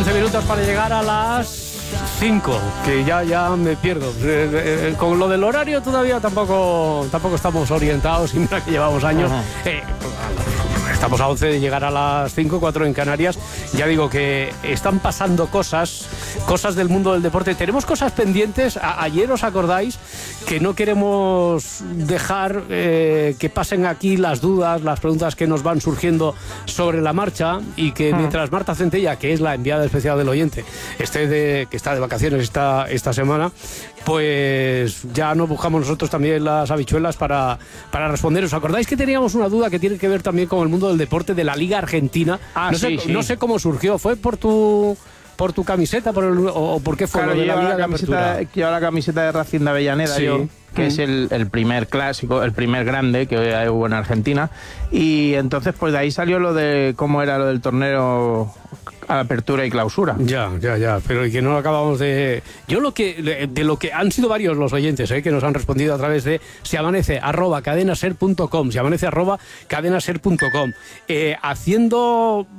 11 minutos para llegar a las 5, que ya me pierdo. Con lo del horario todavía tampoco estamos orientados, y mira que llevamos años. Estamos a 11 de llegar a las 5, 4 en Canarias. Ya digo que están pasando cosas del mundo del deporte. Tenemos cosas pendientes. Ayer, ¿os acordáis? Que no queremos dejar que pasen aquí las dudas, las preguntas que nos van surgiendo sobre la marcha, y que mientras Marta Centella, que es la enviada especial del oyente, que está de vacaciones esta semana, pues ya nos buscamos nosotros también las habichuelas para responder. ¿Os acordáis que teníamos una duda que tiene que ver también con el mundo del deporte de la Liga Argentina? No sé cómo surgió. ¿Fue por tu camiseta o por qué fue? Claro, lo de la Liga de Apertura. Llevo la camiseta de Racing de Avellaneda, sí, que es el primer clásico, el primer grande que hubo en Argentina. Y entonces pues de ahí salió lo de cómo era lo del torneo Apertura y Clausura. Ya, pero que no acabamos de... Yo de lo que han sido varios los oyentes que nos han respondido a través de siamanece@cadenaser.com, siamanece@cadenaser.com, haciendo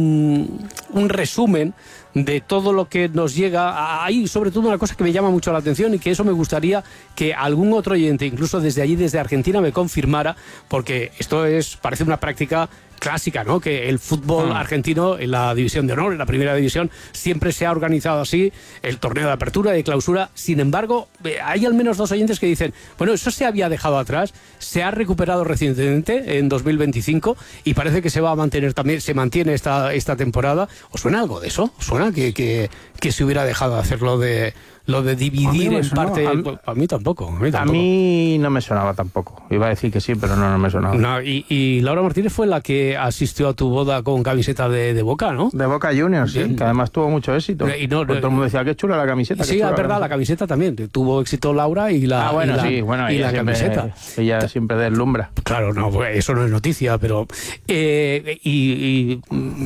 un resumen de todo lo que nos llega. Hay sobre todo una cosa que me llama mucho la atención, y que eso me gustaría que algún otro oyente, incluso desde allí, desde Argentina, me confirmara, porque esto parece una práctica clásica, ¿no? Que el fútbol argentino, en la división de honor, en la primera división, siempre se ha organizado así, el torneo de apertura y de clausura. Sin embargo, hay al menos dos oyentes que dicen, bueno, eso se había dejado atrás, se ha recuperado recientemente en 2025, y parece que se va a mantener también, se mantiene esta temporada. ¿Os suena algo de eso? ¿Os suena que se hubiera dejado de hacer lo de dividir en parte? A mí tampoco. A mí no me sonaba tampoco. Iba a decir que sí, pero no me sonaba. No, y Laura Martínez fue la que asistió a tu boda con camiseta de Boca, ¿no? De Boca Juniors, sí, que además tuvo mucho éxito. Todo el mundo decía, qué chula la camiseta. Sí, es verdad, la camiseta también. Tuvo éxito Laura y la camiseta. Ella siempre deslumbra. Claro, no, pues eso no es noticia, pero... y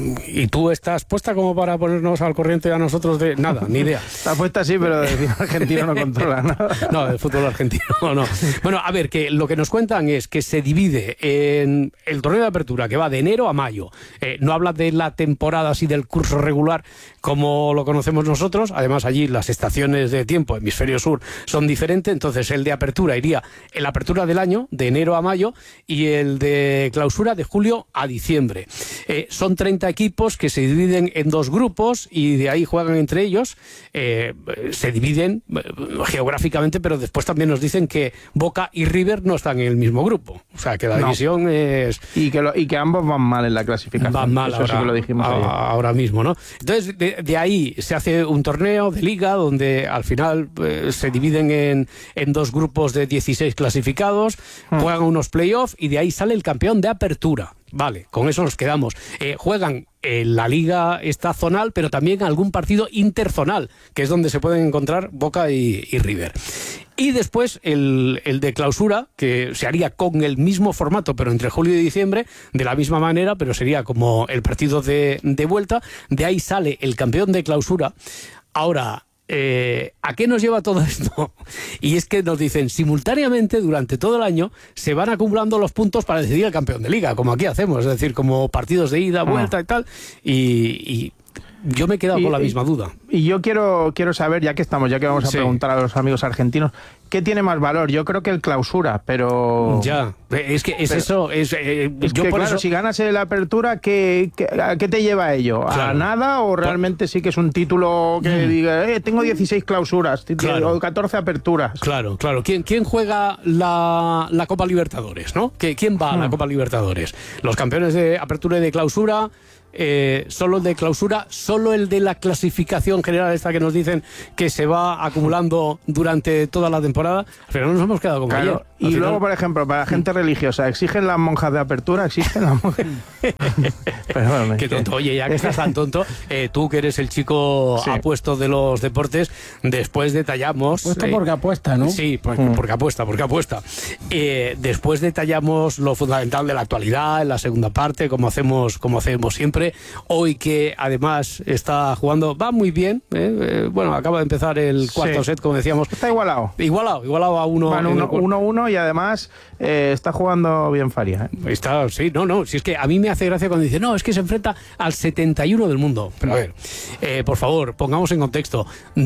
tú estás puesta como para ponernos al corriente a nosotros de... Nada, ni idea. Está puesta sí, pero el argentino no controla nada. No, el fútbol argentino no. Bueno, a ver, que lo que nos cuentan es que se divide en el torneo de apertura, que va de enero a mayo. No habla de la temporada así del curso regular como lo conocemos nosotros. Además, allí las estaciones de tiempo, hemisferio sur, son diferentes. Entonces, el de apertura iría en la apertura del año, de enero a mayo, y el de clausura de julio a diciembre. Son 30 equipos que se dividen en dos grupos, y de ahí juegan entre ellos. Se dividen geográficamente, pero después también nos dicen que Boca y River no están en el mismo grupo. O sea, que la división es... Y que ambos van mal en la clasificación. Van mal. Eso ahora, sí que lo dijimos ahora mismo, ¿no? Entonces, de ahí se hace un torneo de liga donde al final se dividen en dos grupos de 16 clasificados, juegan unos playoffs, y de ahí sale el campeón de apertura. Vale, con eso nos quedamos. Juegan la liga esta zonal, pero también algún partido interzonal, que es donde se pueden encontrar Boca y River. Y después el de clausura, que se haría con el mismo formato, pero entre julio y diciembre, de la misma manera, pero sería como el partido de vuelta. De ahí sale el campeón de clausura. Ahora... ¿a qué nos lleva todo esto? Y es que nos dicen, simultáneamente, durante todo el año, se van acumulando los puntos para decidir el campeón de liga, como aquí hacemos, es decir, como partidos de ida, vuelta y tal, y yo me he quedado con la misma duda. Y yo quiero saber, ya que vamos a preguntar a los amigos argentinos, ¿qué tiene más valor? Yo creo que el clausura, pero... Ya, es que es eso. Claro, si ganas la apertura, ¿a qué te lleva ello? ¿A nada o realmente sí que es un título que diga, tengo 16 clausuras, o 14 aperturas? Claro. ¿Quién juega la Copa Libertadores, no? ¿Quién va a la Copa Libertadores? Los campeones de apertura y de clausura... solo el de clausura, solo el de la clasificación general esta que nos dicen que se va acumulando durante toda la temporada. Pero no nos hemos quedado como ayer. Y luego, por ejemplo, para la gente religiosa, ¿exigen las monjas de apertura? ¿Exigen las monjas? Perdóname. Qué tonto. Oye, ya que estás tan tonto, tú que eres el chico apuesto de los deportes, después detallamos... Puesto porque apuesta, ¿no? Sí, porque apuesta. Después detallamos lo fundamental de la actualidad en la segunda parte, como hacemos siempre. Hoy que además está jugando, va muy bien, bueno, acaba de empezar el cuarto set, como decíamos. Está igualado. Igualado a uno. Van 1-1 y además está jugando bien Faria. Está, sí, si es que a mí me hace gracia cuando dice, no, es que se enfrenta al 71 del mundo. Pero a ver, por favor, pongamos en contexto,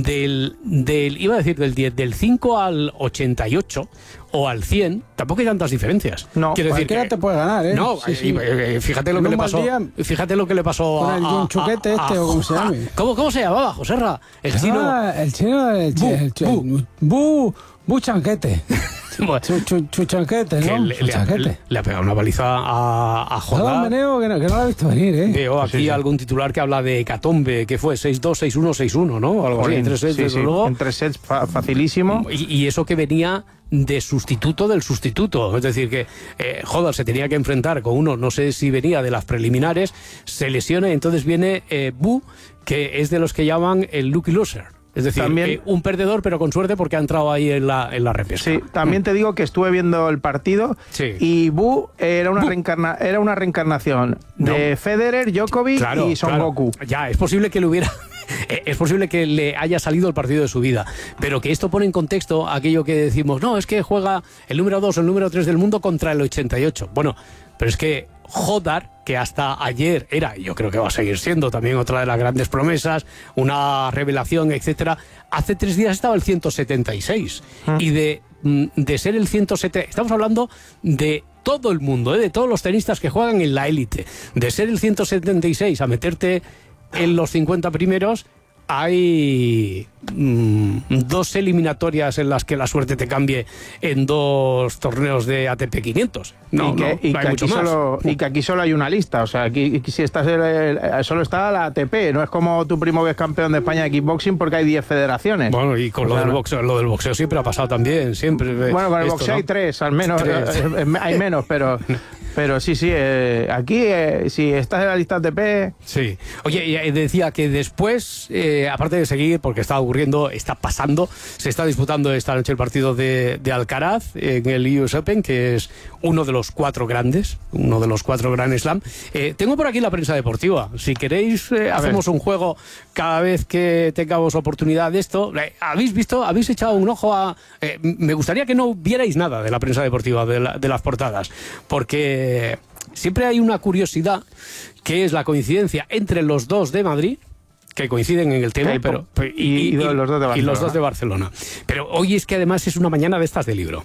iba a decir del 5 al 88 o al 100, tampoco hay tantas diferencias. No, cualquiera te puede ganar, ¿eh? No, fíjate lo que le pasó. Fíjate lo que le pasó con el Yunchuquete o como se llame. ¿Cómo se llamaba, Joserra? El chino. Buchanquete. Chuchanquete, ¿no? Le ha pegado una paliza a Jodar. Meneo que no lo ha visto venir, ¿eh? Veo aquí algún titular que habla de hecatombe, que fue 6-2, 6-1, 6-1, ¿no? Algo así, en 3 sets, desde luego. En 3 sets facilísimo. Y eso que venía de sustituto del sustituto. Es decir, que Jodar se tenía que enfrentar con uno, no sé si venía de las preliminares, se lesiona y entonces viene Bu, que es de los que llaman el lucky loser. Es decir, también, un perdedor, pero con suerte porque ha entrado ahí en la repesca. Sí, también te digo que estuve viendo el partido y Bu era una reencarnación de Federer, Djokovic y Son Goku. Ya, es posible que le hubiera... Es posible que le haya salido el partido de su vida, pero que esto pone en contexto aquello que decimos, no, es que juega el número 2 o el número 3 del mundo contra el 88. Bueno, pero es que Jodar, que hasta ayer era, y yo creo que va a seguir siendo también otra de las grandes promesas, una revelación, etcétera, hace 3 días estaba el 176. Y de ser el 170, estamos hablando de todo el mundo, de todos los tenistas que juegan en la élite, de ser el 176 a meterte en los 50 primeros, hay 2 eliminatorias en las que la suerte te cambie en 2 torneos de ATP 500. Y que aquí solo hay una lista. O sea, aquí si estás solo está la ATP. No es como tu primo que es campeón de España de kickboxing porque hay 10 federaciones. Bueno, y con lo del boxeo siempre ha pasado también. Siempre. Bueno, con el boxeo hay 3, al menos. 3. Hay menos, pero sí, aquí si estás en la lista ATP... Sí. Oye, decía que después, aparte de seguir, porque está pasando, se está disputando esta noche el partido de Alcaraz en el US Open, que es uno de los 4 grandes, uno de los 4 Grand Slam. Tengo por aquí la prensa deportiva. Si queréis, hacemos un juego cada vez que tengamos oportunidad de esto. ¿Habéis echado un ojo a...? Me gustaría que no vierais nada de la prensa deportiva, de las portadas, porque siempre hay una curiosidad, que es la coincidencia entre los 2 de Madrid, que coinciden en el tema, y los dos de Barcelona. Pero hoy es que además es una mañana de estas de libro.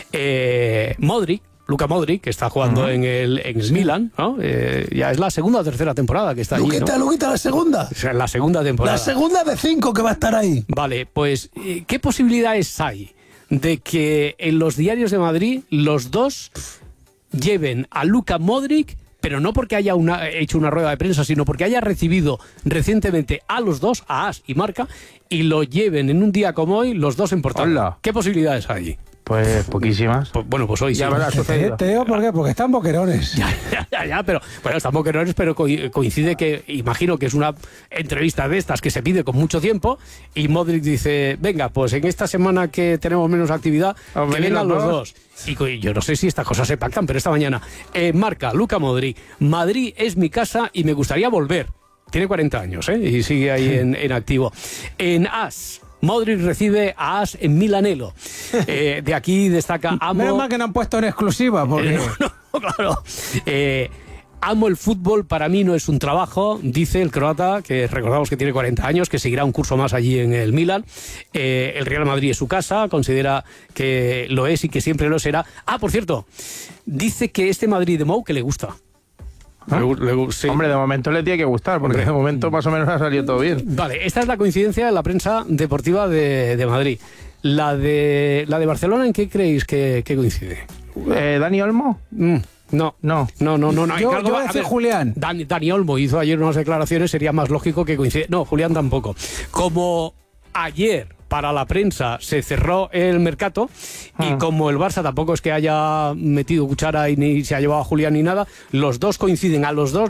Luka Modric, que está jugando en el Milan, ¿no? Ya es la segunda o tercera temporada que está allí, ¿no? Luquita, la segunda. O sea, la segunda temporada. La segunda de 5 que va a estar ahí. Vale, pues, ¿qué posibilidades hay de que en los diarios de Madrid los dos lleven a Luka Modric, pero no porque haya hecho una rueda de prensa, sino porque haya recibido recientemente a los dos, a As y Marca, y lo lleven en un día como hoy los dos en portada? Hola. ¿Qué posibilidades hay? Pues poquísimas. Pues hoy ya sí. Te digo por qué, porque están boquerones. Ya, pero bueno, están boquerones, pero coincide que, imagino que es una entrevista de estas que se pide con mucho tiempo, y Modric dice, venga, pues en esta semana que tenemos menos actividad, que vengan los dos. Y yo no sé si estas cosas se pactan, pero esta mañana, Marca, Luka Modric, Madrid es mi casa y me gustaría volver. Tiene 40 años, y sigue ahí en activo. En As, Modric recibe a As en Milanello. De aquí destaca Amo... Menos mal que no han puesto en exclusiva, porque... No, claro. Amo el fútbol, para mí no es un trabajo, dice el croata, que recordamos que tiene 40 años, que seguirá un curso más allí en el Milan. El Real Madrid es su casa, considera que lo es y que siempre lo será. Por cierto, dice que este Madrid de Mou que le gusta. Sí. Hombre, de momento le tiene que gustar, porque de momento más o menos ha salido todo bien. Vale, esta es la coincidencia de la prensa deportiva de Madrid. La de Barcelona, ¿en qué creéis que coincide? ¿Dani Olmo? No. Yo voy a decir Julián. Dani Olmo hizo ayer unas declaraciones, sería más lógico que coincide. No, Julián tampoco. Como ayer para la prensa se cerró el mercado y como el Barça tampoco es que haya metido cuchara y ni se ha llevado a Julián ni nada, los dos coinciden, a los dos